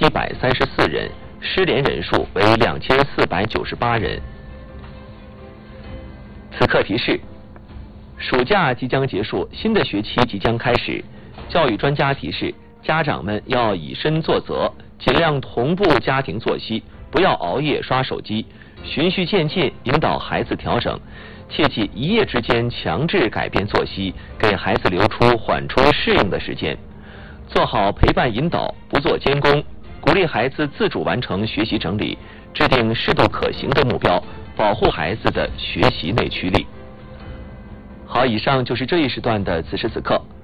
734人，失联人数为2498人。此刻提示：暑假即将结束，新的学期即将开始。教育专家提示，家长们要以身作则，尽量同步家庭作息，不要熬夜刷手机，循序渐进引导孩子调整，切忌一夜之间强制改变作息，给孩子留出缓冲适应的时间。做好陪伴引导，不做监工，鼓励孩子自主完成学习整理，制定适度可行的目标，保护孩子的学习内驱力。好，以上就是这一时段的此时此刻。